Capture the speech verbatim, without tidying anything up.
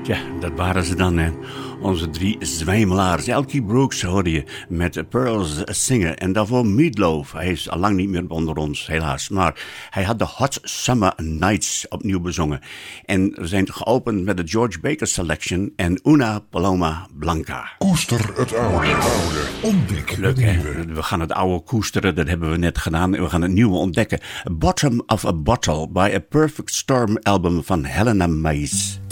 Ja, dat waren ze dan, hè. Onze drie zwijmelaars. Elkie Brooks hoorde je met Pearls zingen. En daarvoor Meatloaf. Hij is al lang niet meer onder ons, helaas. Maar hij had de Hot Summer Nights opnieuw bezongen. En we zijn geopend met de George Baker Selection en Una Paloma Blanca. Koester het oude, oude. Ontdek Leuk, het hè? nieuwe. We gaan het oude koesteren, dat hebben we net gedaan. En we gaan het nieuwe ontdekken. Bottom of a Bottle by a Perfect Storm album van Helena Mays.